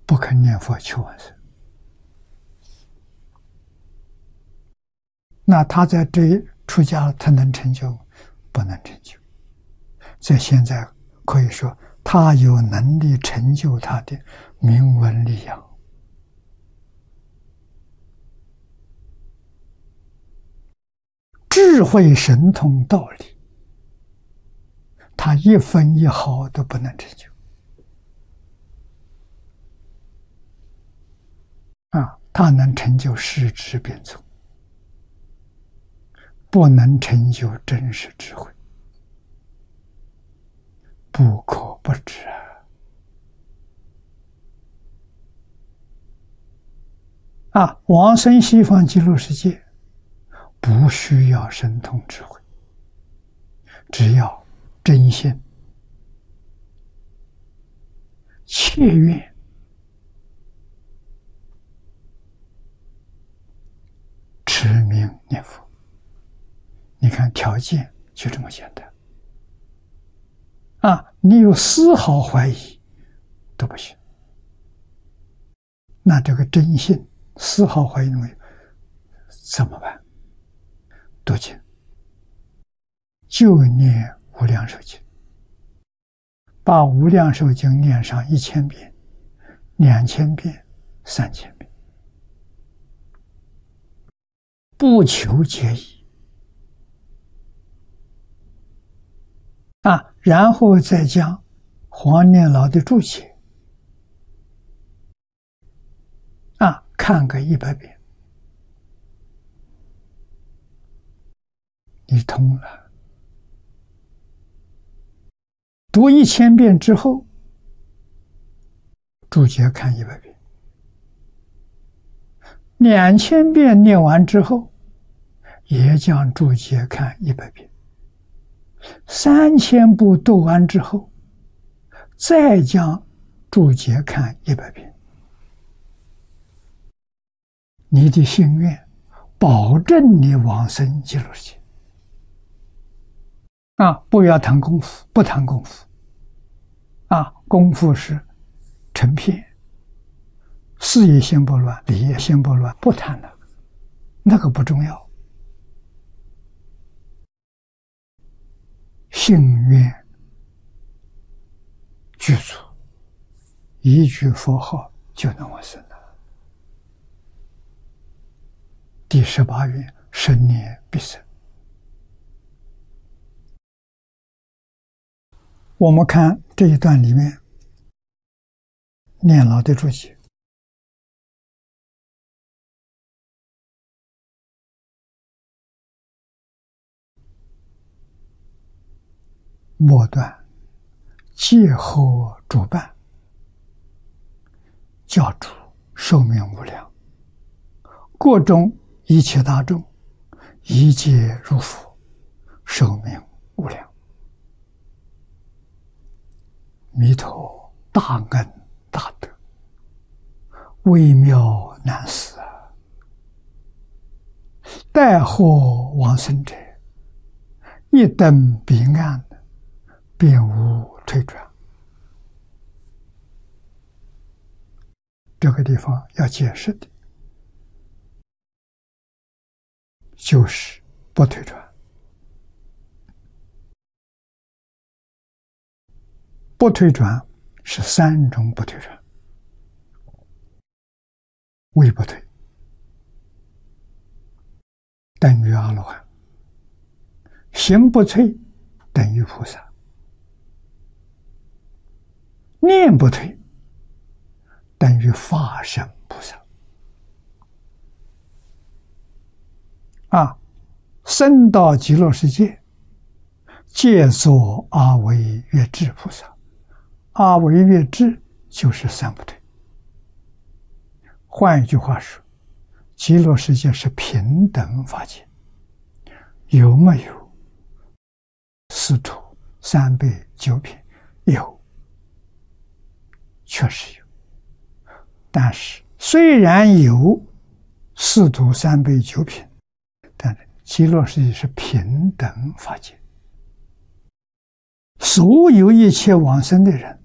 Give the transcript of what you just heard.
不肯念佛求往生。那他在这出家了，他能成就？不能成就。在现在可以说，他有能力成就他的名闻利养。智慧神通道理，他一分一毫都不能成就。他能成就识知变聪，不能成就真实智慧，不可不知往生西方极乐世界不需要神通智慧，只要真心切愿，持名念佛。你看条件就这么简单你有丝毫怀疑都不行。那这个真心丝毫怀疑都没有，怎么办？读经，就念无量寿经，把无量寿经念上1000遍、2000遍、3000遍，不求解疑然后再将黄念老的注解看个100遍，你通了。读1000遍之后，注解看100遍，2000遍念完之后，也将注解看100遍，3000部读完之后，再将注解看100遍。你的心愿保证你往生极乐世界不要谈功夫，不谈功夫功夫是成片，事业先不乱，理业先不乱，不谈了，那个不重要。信愿具足，一句佛号就能往生了。第18愿，生念必生。我们看这一段里面念老的注解，末段戒后主办，教主寿命无量，各种一切大众一皆入佛，寿命无量。弥陀大恩大德，微妙难思待获往生者，一登彼岸，便无退转。这个地方要解释的就是不退转。不退转是3种不退转：位不退等于阿罗汉，行不退等于菩萨，念不退等于法身菩萨。升到极乐世界，皆作阿惟越致菩萨。阿惟越致就是3不退。换一句话说，极乐世界是平等法界，有没有四土三辈九品？有，确实有。但是虽然有四土三辈九品，但是极乐世界是平等法界，所有一切往生的人